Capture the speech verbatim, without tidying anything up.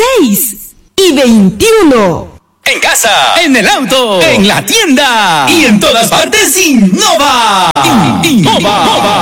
seis y veintiuno. En casa, en el auto, en la tienda y en todas partes, Innova. Innova.